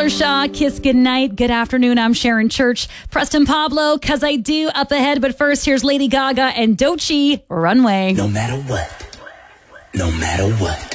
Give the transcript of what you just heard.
Taylor Shaw, Kiss Goodnight. Good afternoon. I'm Sharon Church. Preston Pablo, Cause I Do, up ahead. But first, here's Lady Gaga and Doechii, Runway. No matter what. No matter what.